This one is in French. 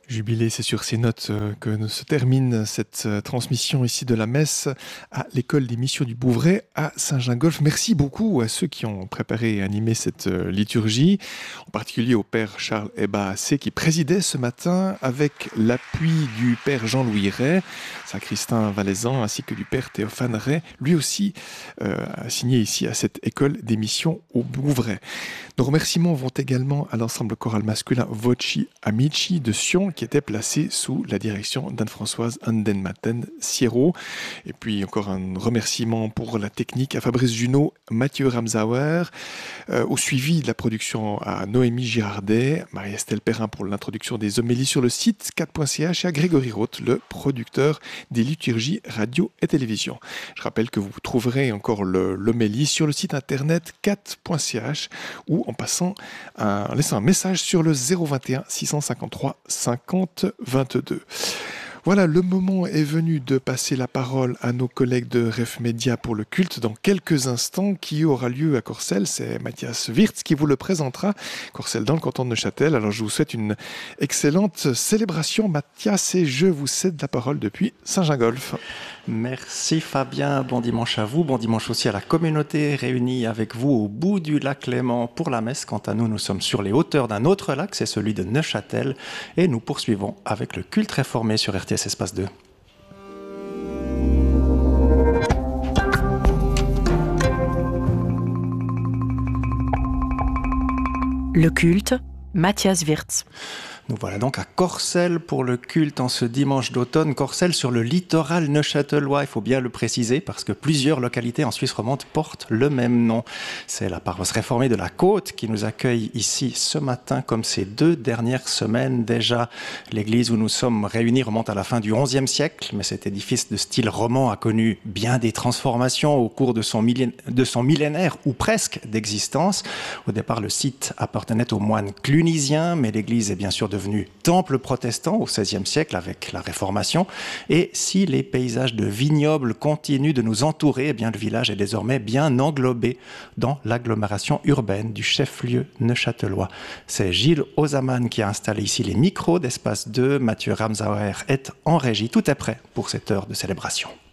Jubilé, c'est sur ces notes que se termine cette transmission ici de la messe à l'école des missions du Bouvray à Saint-Gingolph. Merci beaucoup à ceux qui ont préparé et animé cette liturgie, en particulier au père Charles Ebassé qui présidait ce matin avec l'appui du père Jean-Louis Ray, sacristain valaisan, ainsi que du père Théophane Ray, lui aussi assigné ici à cette école des missions au Bouvray. Nos remerciements vont également à l'ensemble choral masculin Voci Amici de Sion, qui était placé sous la direction d'Anne-Françoise Anden-Maten Sierro. Et puis encore un remerciement pour la technique à Fabrice Junot, Mathieu Ramsauer, au suivi de la production à Noémie Girardet, Marie-Estelle Perrin pour l'introduction des homélies sur le site 4.ch et à Grégory Roth, le producteur des liturgies radio et télévision. Je rappelle que vous trouverez encore l'homélie sur le site internet 4.ch ou en laissant un message sur le 021 653 50 22. Voilà, le moment est venu de passer la parole à nos collègues de Ref Média pour le culte dans quelques instants qui aura lieu à Corcelles. C'est Mathias Wirtz qui vous le présentera. Corcelles dans le canton de Neuchâtel. Alors je vous souhaite une excellente célébration, Mathias, et je vous cède la parole depuis Saint-Gingolph. Merci Fabien, bon dimanche à vous, bon dimanche aussi à la communauté réunie avec vous au bout du lac Léman pour la messe. Quant à nous, nous sommes sur les hauteurs d'un autre lac, c'est celui de Neuchâtel, et nous poursuivons avec le culte réformé sur RTS Espace 2. Le culte, Mathias Wirtz. Nous voilà donc à Corcelles pour le culte en ce dimanche d'automne. Corcelles sur le littoral neuchâtelois, il faut bien le préciser, parce que plusieurs localités en Suisse romande portent le même nom. C'est la paroisse réformée de la Côte qui nous accueille ici ce matin, comme ces 2 dernières semaines déjà. L'église où nous sommes réunis remonte à la fin du XIe siècle, mais cet édifice de style roman a connu bien des transformations au cours de son millénaire, ou presque, d'existence. Au départ, le site appartenait aux moines clunisiens, mais l'église est bien sûr devenu temple protestant au XVIe siècle avec la Réformation. Et si les paysages de vignobles continuent de nous entourer, eh bien le village est désormais bien englobé dans l'agglomération urbaine du chef-lieu neuchâtelois. C'est Gilles Ozaman qui a installé ici les micros d'Espace 2. Mathieu Ramsauer est en régie. Tout est prêt pour cette heure de célébration.